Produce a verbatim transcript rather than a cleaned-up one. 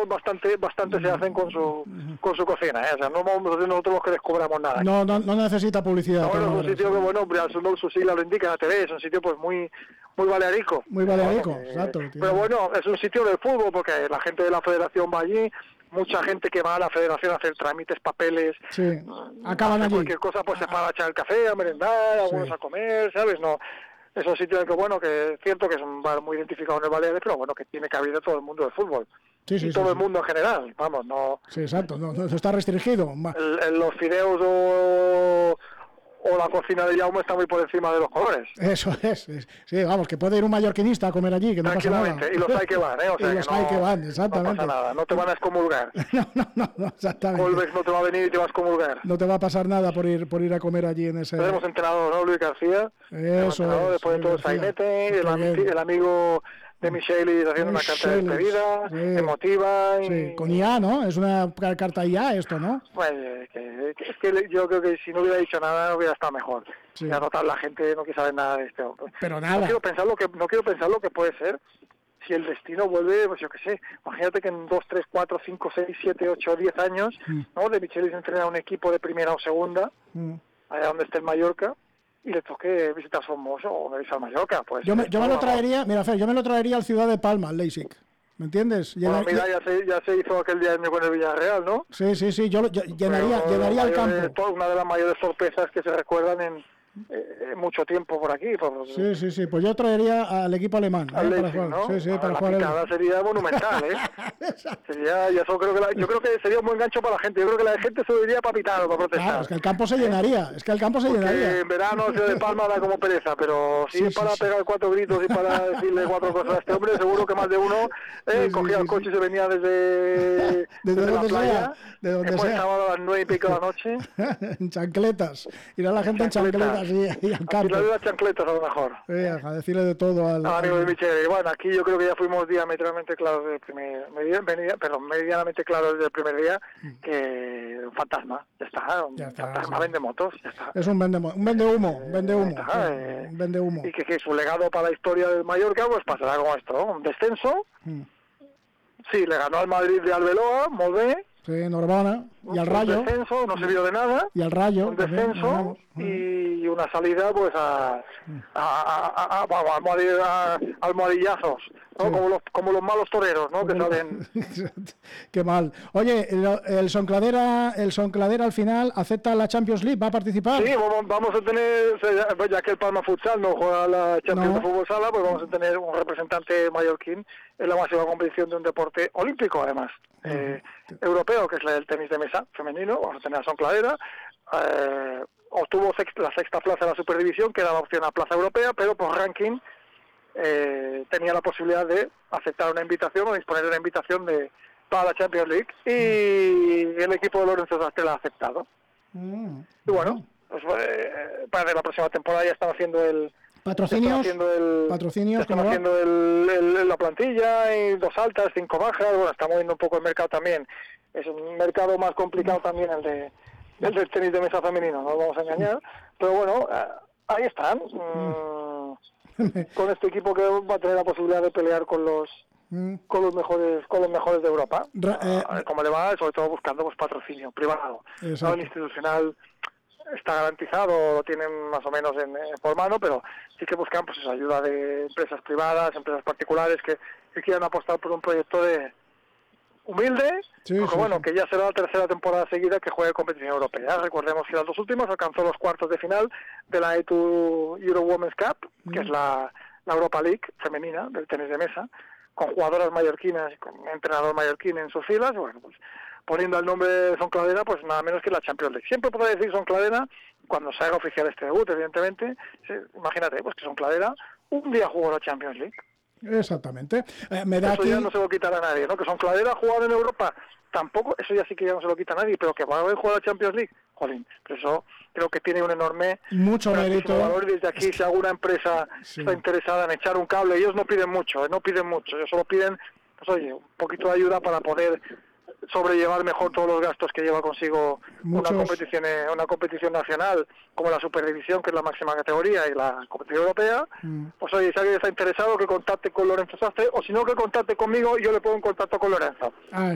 ellos bastante bastante se hacen con su con su cocina, ¿eh? O sea, no vamos a ser nosotros los que les cobramos nada. No, no, no necesita publicidad. No, pero es no un sitio que, bueno, su, su sigla lo indica, la T V, es un sitio pues muy muy balearico. Muy balearico, ¿no? exacto. Eh, tío. pero bueno, es un sitio de fútbol porque la gente de la federación va allí, mucha gente que va a la federación a hacer trámites, papeles, sí. Acaban allí. Cualquier cosa pues se para a echar el café, a merendar, algunos sí. a comer, ¿sabes? No, es un sitio que, bueno, que es cierto que es un bar muy identificado en el Baleares, pero bueno, que tiene cabida todo el mundo del fútbol. Sí, sí, y todo sí, el mundo sí. en general, vamos, no... Sí, exacto, no, no está restringido. El, el, los fideos o... o la cocina de Jaume está muy por encima de los colores. Eso es, es, sí, vamos, que puede ir un mallorquinista a comer allí, que no pasa nada. Y los hay que van, ¿eh? O sea, y los que no, hay que van, exactamente. No pasa nada, no te van a excomulgar. no, no, no, no, exactamente. Colbex no te va a venir y te vas a excomulgar. No te va a pasar nada por ir por ir a comer allí en ese... Tenemos entrenador, ¿no? Luis García. Eso es. Después de todo el sainete, el, el amigo... de Micheli haciendo una carta de despedida, sí. emotiva. Y... Sí, con I A, ¿no? Es una carta I A esto, ¿no? Pues que, que, es que yo creo que si no hubiera dicho nada hubiera estado mejor. Sí. Y a notar la gente no quiere saber nada de esto. Pero nada. No quiero pensar lo que, no quiero pensar lo que puede ser si el destino vuelve, pues yo qué sé, imagínate que en dos, tres, cuatro, cinco, seis, siete, ocho, diez años, mm. ¿no? De Micheli se entrena un equipo de primera o segunda, mm. allá donde esté el Mallorca, y le toque visitar Somoso o visitar Mallorca, pues... Yo me, yo me lo traería, mira, Fer, yo me lo traería al Ciudad de Palma, al Leipzig, ¿me entiendes? Bueno, Llena, mira, ya se, ya se hizo aquel día año con el Villarreal, ¿no? Sí, sí, sí, yo, yo llenaría, Pero, llenaría el campo. De, una de las mayores sorpresas que se recuerdan en... Eh, mucho tiempo por aquí. Por... Sí, sí, sí. Pues yo traería al equipo alemán. Al ¿eh? Leipzig, para jugar. ¿no? Sí, sí, a para la jugar. Picada el... sería monumental, ¿eh? sería, yo, creo que la, yo creo que sería un buen gancho para la gente. Yo creo que la gente se iría para pitar o para protestar. Claro, es que el campo se llenaría. Es que el campo se Porque llenaría. En verano Ciudad de Palma da como pereza, pero si sí, es para sí, pegar sí. cuatro gritos y para decirle cuatro cosas a este hombre, seguro que más de uno eh, sí, cogía sí, el coche sí. y se venía desde, desde, desde la playa. Sea, de donde después sea. sábado a las nueve y pico de la noche. En chancletas. Ir a la gente en chancletas y, y al campo. Y le las chancletas a lo mejor. Sí, a decirle de todo al... Ah, amigo de Micheli. Bueno, aquí yo creo que ya fuimos diametralmente claros desde el primer... Media, media, perdón, medianamente claros desde el primer día que un fantasma. Ya está. Un ya está, fantasma sí. vende motos. Ya está. Es un vende, un vende humo. Un vende humo. Está, eh, un vende humo. Y que, que su legado para la historia del Mallorca pues pasará como esto, ¿no? Un descenso. Hmm. Sí, le ganó al Madrid de Arbeloa, Molvé. Sí, Norbana, y al Rayo. Un descenso, no sirvió de nada. Y al Rayo. Un descenso también, y una salida pues a, a, a, a, a, a almohadillazos, ¿no? Sí. Como los como los malos toreros, ¿no? Que salen. Qué mal. Oye, el, el Soncladera, el Soncladera al final acepta la Champions League, ¿va a participar? Sí, vamos a tener, ya que el Palma Futsal no juega la Champions no. de Fútbol Sala, pues vamos a tener un representante mallorquín en la máxima competición de un deporte olímpico, además. Eh, europeo, que es el tenis de mesa femenino. Vamos a tener a Soncladera, eh, obtuvo sexta, la sexta plaza de la Superdivisión, que daba opción a plaza europea, pero por ranking eh, tenía la posibilidad de aceptar una invitación o disponer de una invitación de para la Champions League, y el equipo de Lorenzo Sastre la ha aceptado. Mm. Y bueno, pues, eh, para la próxima temporada ya están haciendo el patrocinios, haciendo el, patrocinios están haciendo el, el, la plantilla, y dos altas, cinco bajas. Bueno, está moviendo un poco el mercado también. Es un mercado más complicado también el de el del tenis de mesa femenino, no nos vamos a engañar, pero bueno, ahí están, mm, con este equipo que va a tener la posibilidad de pelear con los con los mejores con los mejores de Europa. Ra eh, a ver cómo le va, sobre todo buscando pues patrocinio privado. No, el institucional está garantizado, lo tienen más o menos en, en por mano, pero sí que buscan pues esa ayuda de empresas privadas, empresas particulares que, que quieran apostar por un proyecto de humilde, sí, porque sí, bueno, sí. que ya será la tercera temporada seguida que juegue competición europea. Recordemos que las dos últimas alcanzó los cuartos de final de la E dos Euro Women's Cup, mm. que es la, la Europa League femenina del tenis de mesa, con jugadoras mallorquinas y con un entrenador mallorquín en sus filas. Bueno, pues poniendo el nombre de Soncladera, pues nada menos que la Champions League. Siempre podrá decir Soncladera cuando se haga oficial este debut, evidentemente. Sí, imagínate, pues que Soncladera un día jugó la Champions League. Exactamente. Eh, me da eso aquí... ya no se lo quita a nadie, ¿no? Que Soncladera ha jugado en Europa, tampoco, eso ya sí que ya no se lo quita a nadie, pero que va a haber jugado la Champions League, jolín, pero eso creo que tiene un enorme mucho mérito valor. Desde aquí, si alguna empresa sí. está interesada en echar un cable, ellos no piden mucho, ¿eh? no piden mucho, ellos solo piden, pues oye, un poquito de ayuda para poder sobrellevar mejor todos los gastos que lleva consigo Muchos... una competición una competición nacional como la Superdivisión, que es la máxima categoría, y la competición europea. Mm. Pues oye, si alguien está interesado, que contacte con Lorenzo Sastre, o si no, que contacte conmigo y yo le pongo en contacto con Lorenzo. Ah,